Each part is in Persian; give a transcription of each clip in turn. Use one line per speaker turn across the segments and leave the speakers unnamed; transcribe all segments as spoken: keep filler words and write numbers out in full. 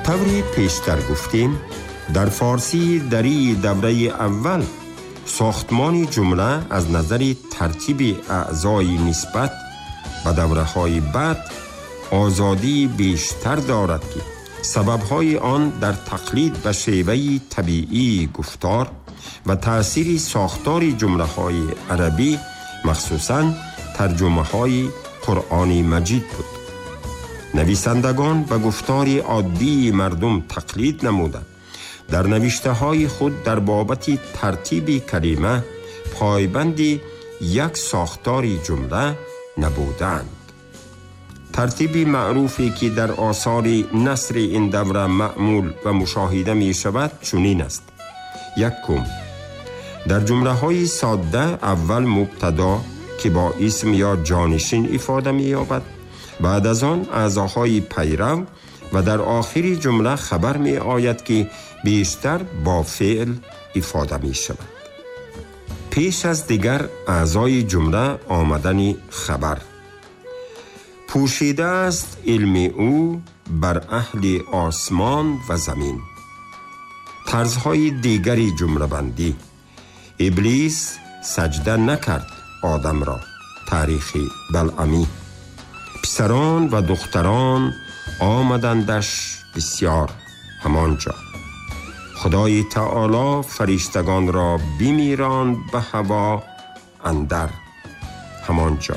طوری پیشتر گفتیم در فارسی دری دوره اول ساختمان جمله از نظر ترتیب اعضای نسبت و دوره های بعد آزادی بیشتر دارد که سببهای آن در تقلید به شیوه طبیعی گفتار و تأثیر ساختار جمله های عربی مخصوصاً ترجمه های قرآن مجید بود. نویسندگان به گفتار عادی مردم تقلید نموده در نوشته های خود در بابت ترتیب کلمه پایبند یک ساختار جمله نبودند. ترتیب معروفی که در آثار نثر این دوره معمول و مشاهده می شود چنین است: یکم، در جمله های ساده اول مبتدا که با اسم یا جانشین افاده می یابد، بعد از آن اعضاهای پیرو و در آخر جمله خبر می آید که بیشتر با فعل افاده می شود. پیش از دیگر اعضای جمله آمدن خبر. پوشیده است علم او بر اهل آسمان و زمین. طرزهای دیگری جمله بندی: ابلیس سجده نکرد آدم را، تاریخ بلعمی. پسران و دختران آمدندش بسیار، همانجا. خدای تعالی فرشتگان را بمیراند به هوا اندر، همانجا.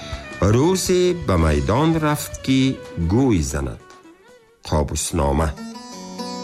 روزی به میدان رفت که گوی زند، قابوسنامه.